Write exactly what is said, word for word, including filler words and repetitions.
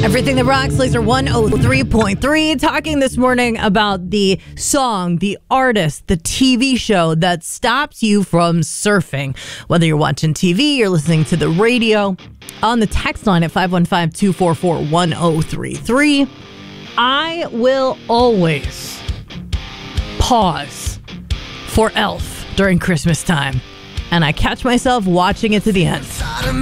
Everything that rocks, Laser one oh three point three. Talking this morning about the song, the artist, the T V show that stops you from surfing. Whether you're watching T V, you're listening to the radio. On the text line at five one five, two four four, one oh three three. I will always pause for Elf during Christmas time. And I catch myself watching it to the end.